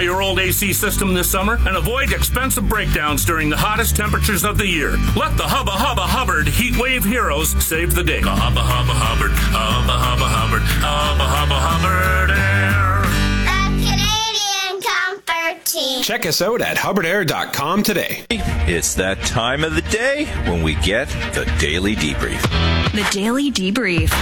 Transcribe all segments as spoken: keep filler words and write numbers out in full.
Simplify your old A C system this summer and avoid expensive breakdowns during the hottest temperatures of the year. Let the Hubba Hubba Hubbard Heat Wave Heroes save the day. Hubba Hubba Hubbard, Hubba Hubba Hubbard, Hubba Hubba Hubbard Air. The Canadian Comfort Team. Check us out at hubbard air dot com today. It's that time of the day when we get the Daily Debrief. The Daily Debrief.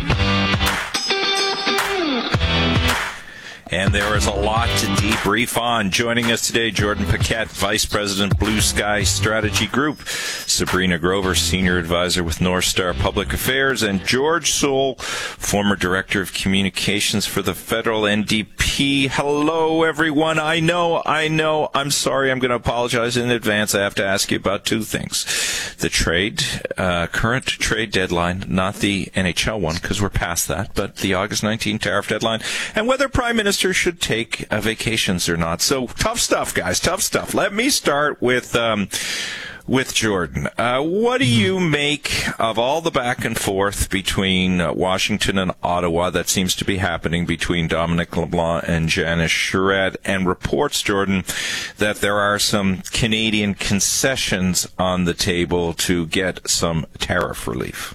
And there is a lot to debrief on. Joining us today, Jordan Paquette, Vice President, Blue Sky Strategy Group, Sabrina Grover, Senior Advisor with North Star Public Affairs, and George Soule, former Director of Communications for the Federal N D P. Hello, everyone. I know, I know, I'm sorry, I'm going to apologize in advance. I have to ask you about two things. The trade, uh, current trade deadline, not the N H L one, because we're past that, but the August nineteenth tariff deadline, and whether Prime Minister should take uh, vacations or not. So tough stuff, guys. Tough stuff. Let me start with um, with Jordan. Uh, what do you make of all the back and forth between uh, Washington and Ottawa that seems to be happening between Dominic LeBlanc and Janice Charette, and reports, Jordan, that there are some Canadian concessions on the table to get some tariff relief?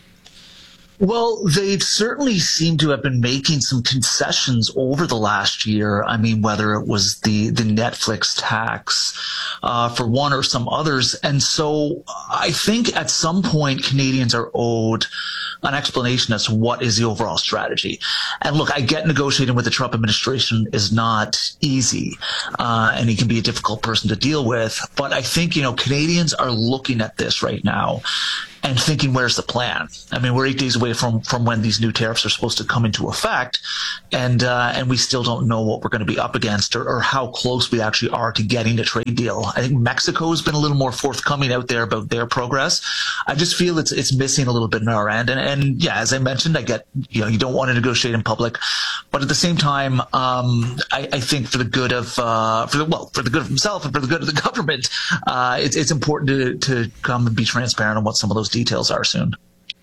Well, they've certainly seemed to have been making some concessions over the last year. I mean, whether it was the, the Netflix tax uh, for one or some others. And so I think at some point Canadians are owed an explanation as to what is the overall strategy. And look, I get negotiating with the Trump administration is not easy, uh, and he can be a difficult person to deal with. But I think, you know, Canadians are looking at this right now and thinking, where's the plan? I mean, we're eight days away from, from when these new tariffs are supposed to come into effect, and uh, and we still don't know what we're going to be up against or, or how close we actually are to getting a trade deal. I think Mexico has been a little more forthcoming out there about their progress. I just feel it's it's missing a little bit on our end. And, and yeah, as I mentioned, I get, you know, you don't want to negotiate in public, but at the same time, um, I, I think for the good of, uh, for the, well, for the good of himself and for the good of the government, uh, it's, it's important to, to come and be transparent on what some of those details are soon.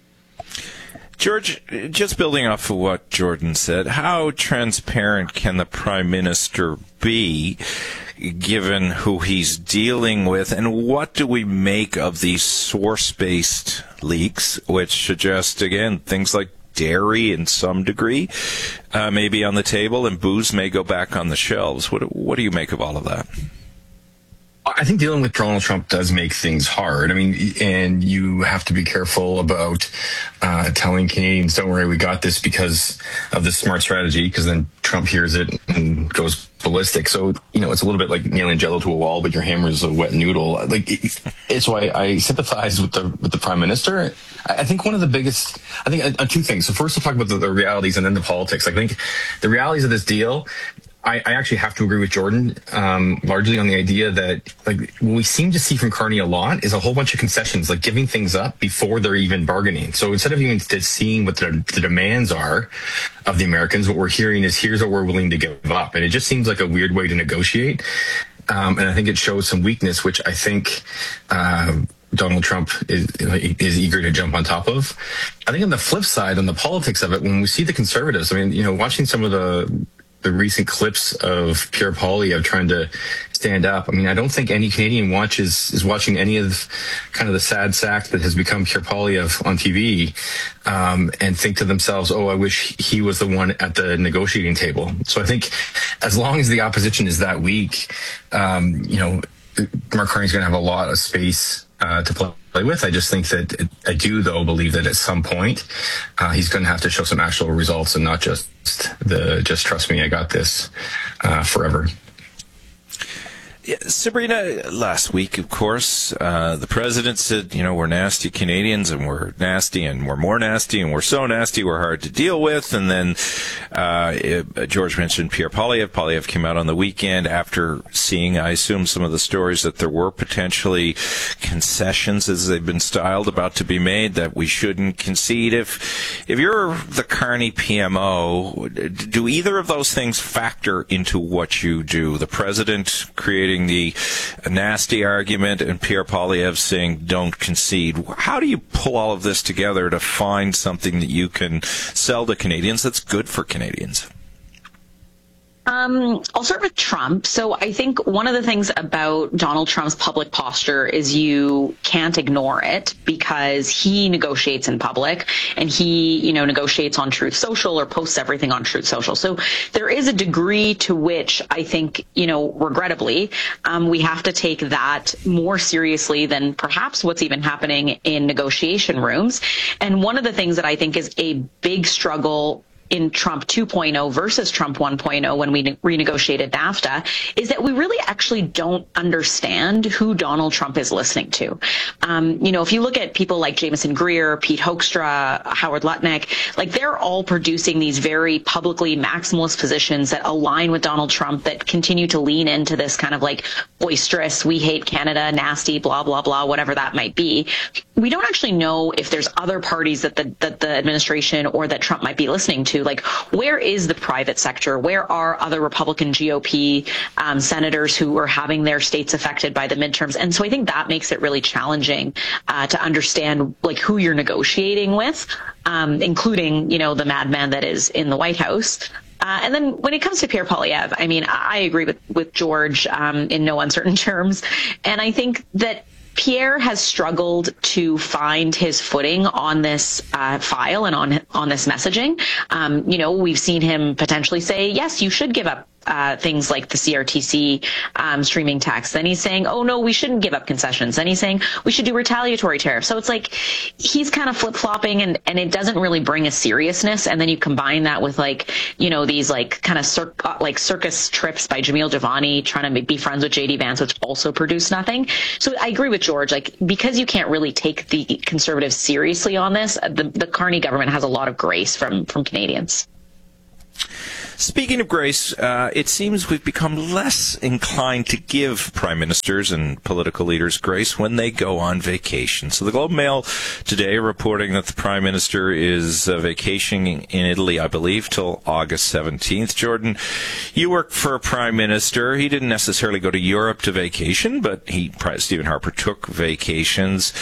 George, just building off of what Jordan said, how transparent can the Prime Minister be, given who he's dealing with, and what do we make of these source-based leaks, which suggest, again, things like dairy in some degree uh, may be on the table, and booze may go back on the shelves? What, what do you make of all of that? I think dealing with Donald Trump does make things hard. I mean, and you have to be careful about uh, telling Canadians, don't worry, we got this because of this smart strategy, because then Trump hears it and goes ballistic. So, you know, it's a little bit like nailing jello to a wall, but your hammer is a wet noodle. Like, it's why I sympathize with the with the Prime Minister. I think one of the biggest, I think uh, two things. So first, we'll talk about the, the realities and then the politics. I think the realities of this deal, I, I actually have to agree with Jordan, um, largely on the idea that, like, what we seem to see from Carney a lot is a whole bunch of concessions, like giving things up before they're even bargaining. So instead of even seeing what the, the demands are of the Americans, what we're hearing is, here's what we're willing to give up. And it just seems like a weird way to negotiate. Um, and I think it shows some weakness, which I think, uh, Donald Trump is, is eager to jump on top of. I think on the flip side, on the politics of it, when we see the Conservatives, I mean, you know, watching some of the, the recent clips of Pierre Poilievre trying to stand up. I mean, I don't think any Canadian watches is watching any of kind of the sad sack that has become Pierre Poilievre on T V, um, and think to themselves, oh, I wish he was the one at the negotiating table. So I think as long as the opposition is that weak, um, you know, Mark Carney's going to have a lot of space uh, to play play with. I just think that it, I do, though, believe that at some point uh, he's going to have to show some actual results and not just the just trust me, I got this uh, forever. Yeah, Sabrina, last week, of course, uh, the president said, you know, we're nasty Canadians, and we're nasty, and we're more nasty, and we're so nasty, we're hard to deal with. And then uh, it, George mentioned Pierre Poilievre. Poilievre came out on the weekend after seeing, I assume, some of the stories that there were potentially concessions, as they've been styled, about to be made, that we shouldn't concede. If, if you're the Carney P M O, do either of those things factor into what you do? The president creating the nasty argument and Pierre Poilievre saying don't concede. How do you pull all of this together to find something that you can sell to Canadians that's good for Canadians? Um, I'll start with Trump. So I think one of the things about Donald Trump's public posture is you can't ignore it because he negotiates in public and he, you know, negotiates on Truth Social or posts everything on Truth Social. So there is a degree to which I think, you know, regrettably, um, we have to take that more seriously than perhaps what's even happening in negotiation rooms. And one of the things that I think is a big struggle in Trump two point oh versus Trump one point oh when we ne- renegotiated NAFTA is that we really actually don't understand who Donald Trump is listening to. Um, you know, if you look at people like Jameson Greer, Pete Hoekstra, Howard Lutnick, like they're all producing these very publicly maximalist positions that align with Donald Trump, that continue to lean into this kind of like boisterous, we hate Canada, nasty, blah, blah, blah, whatever that might be. We don't actually know if there's other parties that the, that the administration or that Trump might be listening to. Like, where is the private sector? Where are other Republican G O P um, senators who are having their states affected by the midterms? And so I think that makes it really challenging uh, to understand like who you're negotiating with, um, including, you know, the madman that is in the White House. Uh, and then when it comes to Pierre Poilievre, I mean, I agree with, with George um, in no uncertain terms. And I think that Pierre has struggled to find his footing on this uh, file and on on this messaging. Um, you know, we've seen him potentially say, yes, you should give up uh, things like the C R T C um, streaming tax. Then he's saying, oh, no, we shouldn't give up concessions. Then he's saying we should do retaliatory tariffs. So it's like he's kind of flip-flopping, and, and it doesn't really bring a seriousness. And then you combine that with like, you know, these like kind of cir- like circus trips by Jamil Javani trying to be friends with J D Vance, which also produce nothing. So I agree with George, like because you can't really take the conservatives seriously on this, the, the Carney government has a lot of grace from, from Canadians. Speaking of grace, uh, it seems we've become less inclined to give prime ministers and political leaders grace when they go on vacation. So the Globe and Mail today reporting that the prime minister is uh, vacationing in Italy, I believe, till August seventeenth. Jordan, you work for a prime minister. He didn't necessarily go to Europe to vacation, but he, Stephen Harper, took vacations.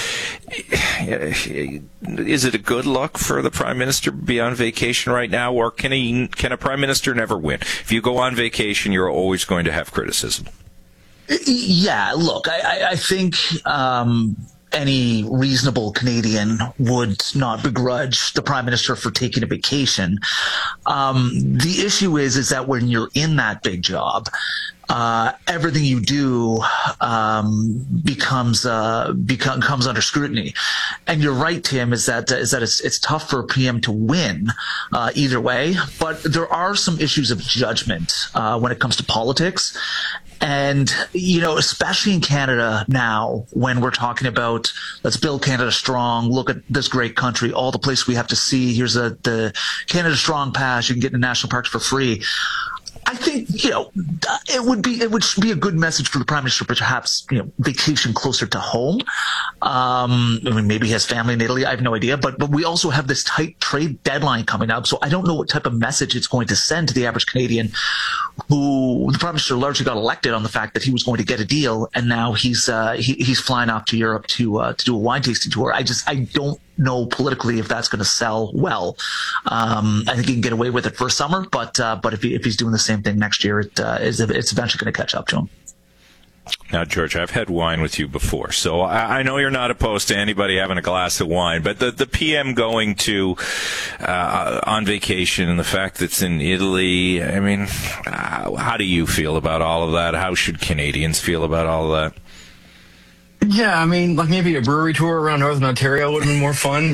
Is it a good look for the prime minister to be on vacation right now, or can he, can a prime minister never win? If you go on vacation, you're always going to have criticism. Yeah, look, I, I think um, any reasonable Canadian would not begrudge the prime minister for taking a vacation. Um, the issue is, is that when you're in that big job, Uh, everything you do um, becomes uh, become, comes under scrutiny, and you're right, Tim. Is that is that it's it's tough for a P M to win uh, either way, but there are some issues of judgment uh, when it comes to politics. And, you know, especially in Canada now, when we're talking about let's build Canada strong, look at this great country, all the places we have to see. Here's a, the Canada Strong Pass. You can get in the national parks for free. I think, you know, it would be it would be a good message for the prime minister, perhaps, you know, vacation closer to home. Um, I mean, maybe he has family in Italy. I have no idea. But but we also have this tight trade deadline coming up. So I don't know what type of message it's going to send to the average Canadian, who the prime minister largely got elected on the fact that he was going to get a deal, and now he's uh, he, he's flying off to Europe to uh, to do a wine tasting tour. I just I don't know politically if that's going to sell well. Um, I think he can get away with it for a summer, but uh, but if he, if he's doing the same thing next year, it uh, is it's eventually going to catch up to him. Now, George, I've had wine with you before, so I, I know you're not opposed to anybody having a glass of wine, but the, the P M going to uh, on vacation and the fact that it's in Italy, I mean, uh, how do you feel about all of that? How should Canadians feel about all of that? Yeah, I mean, like maybe a brewery tour around Northern Ontario would have been more fun.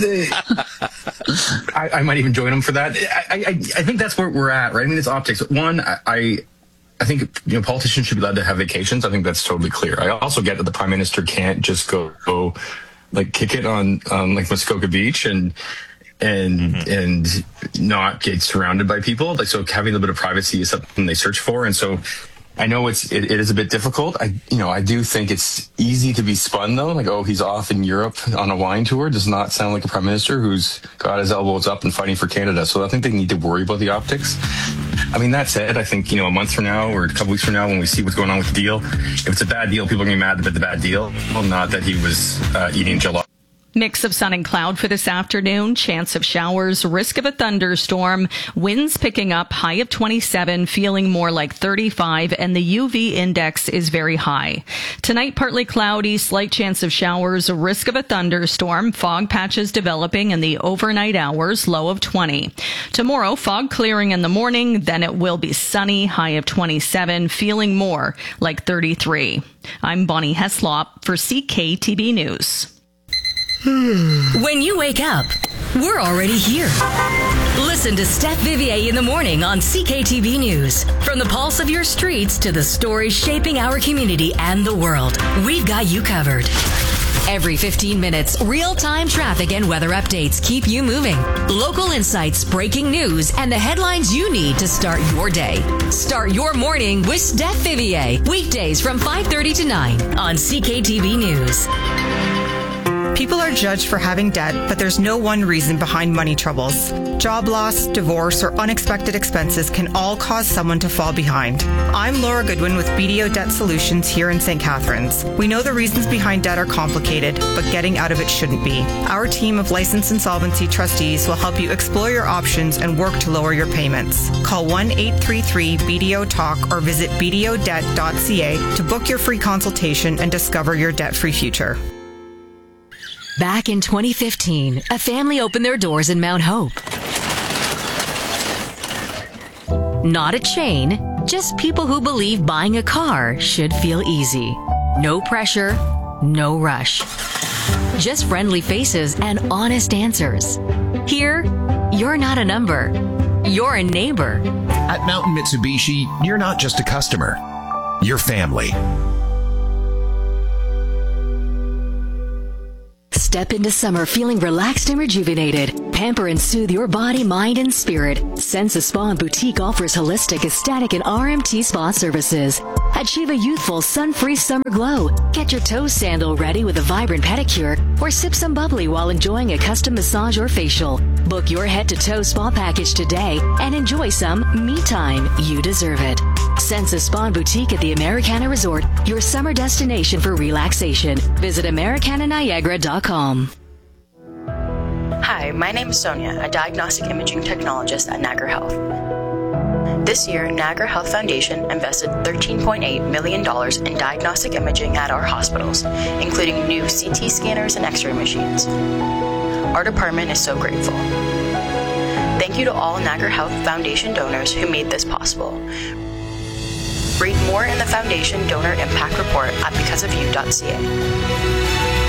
I, I might even join them for that. I, I, I think that's where we're at, right? I mean, it's optics. One, I, I think, you know, politicians should be allowed to have vacations. I think that's totally clear. I also get that the prime minister can't just go, go like kick it on, on like Muskoka Beach and and mm-hmm. and not get surrounded by people. Like, so having a little bit of privacy is something they search for, and so. I know it's it, it is a bit difficult. I you know I do think it's easy to be spun though. Like, oh, he's off in Europe on a wine tour. Does not sound like a prime minister who's got his elbows up and fighting for Canada. So I think they need to worry about the optics. I mean, that said, I think, you know, a month from now or a couple weeks from now, when we see what's going on with the deal, if it's a bad deal, people are going to be mad about the bad deal. Well, not that he was uh, eating gelato. Mix of sun and cloud for this afternoon. Chance of showers, risk of a thunderstorm. Winds picking up, high of twenty-seven, feeling more like thirty-five, and the U V index is very high. Tonight, partly cloudy, slight chance of showers, risk of a thunderstorm. Fog patches developing in the overnight hours, low of twenty. Tomorrow, fog clearing in the morning, then it will be sunny, high of twenty-seven, feeling more like thirty-three. I'm Bonnie Heslop for C K T B News. When you wake up, we're already here. Listen to Steph Vivier in the morning on C K T V News. From the pulse of your streets to the stories shaping our community and the world, we've got you covered. Every fifteen minutes, real-time traffic and weather updates keep you moving. Local insights, breaking news, and the headlines you need to start your day. Start your morning with Steph Vivier. Weekdays from five thirty to nine on C K T V News. People are judged for having debt, but there's no one reason behind money troubles. Job loss, divorce, or unexpected expenses can all cause someone to fall behind. I'm Laura Goodwin with B D O Debt Solutions here in Saint Catharines. We know the reasons behind debt are complicated, but getting out of it shouldn't be. Our team of licensed insolvency trustees will help you explore your options and work to lower your payments. Call one eight three three B D O talk or visit b d o debt dot c a to book your free consultation and discover your debt-free future. Back in twenty fifteen, a family opened their doors in Mount Hope. Not a chain, just people who believe buying a car should feel easy. No pressure, no rush. Just friendly faces and honest answers. Here, you're not a number. You're a neighbor. At Mountain Mitsubishi, you're not just a customer. You're family. Step into summer feeling relaxed and rejuvenated. Pamper and soothe your body, mind, and spirit. Sensa Spa and Boutique offers holistic, aesthetic, and R M T spa services. Achieve a youthful, sun-free summer glow. Get your toe sandal ready with a vibrant pedicure, or sip some bubbly while enjoying a custom massage or facial. Book your head-to-toe spa package today and enjoy some me time. You deserve it. Sensa Spa and Boutique at the Americana Resort, your summer destination for relaxation. Visit americana niagara dot com. Hi, my name is Sonia, a diagnostic imaging technologist at Niagara Health. This year, Niagara Health Foundation invested thirteen point eight million dollars in diagnostic imaging at our hospitals, including new C T scanners and X-ray machines. Our department is so grateful. Thank you to all Niagara Health Foundation donors who made this possible. Read more in the Foundation Donor Impact Report at because of you dot c a.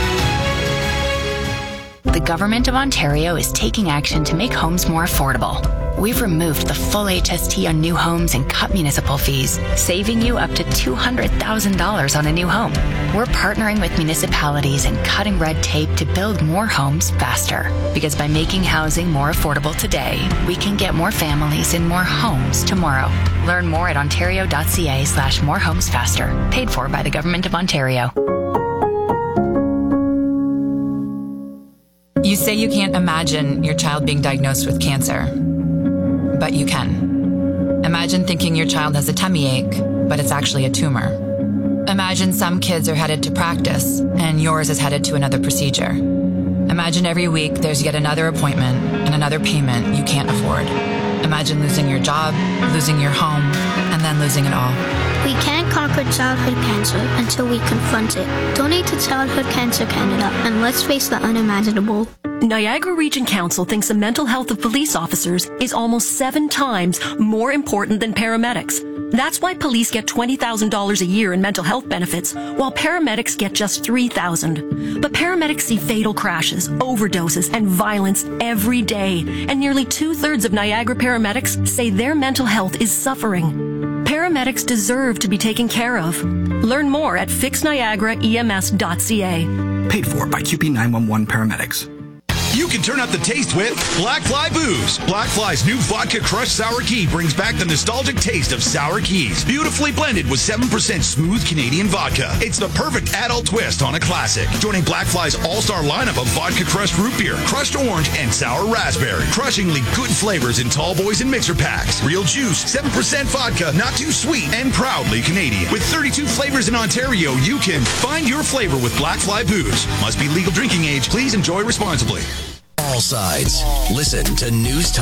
The Government of Ontario is taking action to make homes more affordable. We've removed the full H S T on new homes and cut municipal fees, saving you up to two hundred thousand dollars on a new home. We're partnering with municipalities and cutting red tape to build more homes faster. Because by making housing more affordable today, we can get more families in more homes tomorrow. Learn more at ontario dot c a slash more homes faster. Paid for by the Government of Ontario. You say you can't imagine your child being diagnosed with cancer, but you can. Imagine thinking your child has a tummy ache, but it's actually a tumor. Imagine some kids are headed to practice, and yours is headed to another procedure. Imagine every week there's yet another appointment and another payment you can't afford. Imagine losing your job, losing your home, and then losing it all. We can't conquer childhood cancer until we confront it. Donate to Childhood Cancer Canada, and let's face the unimaginable. Niagara Region Council thinks the mental health of police officers is almost seven times more important than paramedics. That's why police get twenty thousand dollars a year in mental health benefits, while paramedics get just three thousand dollars. But paramedics see fatal crashes, overdoses, and violence every day, and nearly two-thirds of Niagara paramedics say their mental health is suffering. Paramedics deserve to be taken care of. Learn more at fix niagara e m s dot c a. Paid for by Q P nine one one Paramedics. You can turn up the taste with Black Fly Booze. Black Fly's new Vodka Crushed Sour Key brings back the nostalgic taste of sour keys. Beautifully blended with seven percent smooth Canadian vodka. It's the perfect adult twist on a classic. Joining Black Fly's all-star lineup of Vodka Crushed Root Beer, Crushed Orange, and Sour Raspberry. Crushingly good flavors in tall boys and mixer packs. Real juice, seven percent vodka, not too sweet, and proudly Canadian. With thirty-two flavors in Ontario, you can find your flavor with Black Fly Booze. Must be legal drinking age. Please enjoy responsibly. All sides. Listen to News Time.